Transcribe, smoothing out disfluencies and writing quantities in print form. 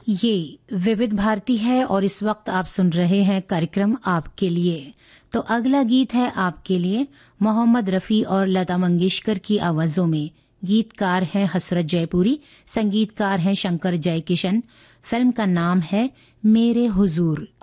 ये विविध भारती है और इस वक्त आप सुन रहे हैं कार्यक्रम आपके लिए। तो अगला गीत है आपके लिए मोहम्मद रफ़ी और लता मंगेशकर की आवाजों में। गीतकार हैं हसरत जयपुरी, संगीतकार हैं शंकर जयकिशन। फिल्म का नाम है मेरे हुजूर।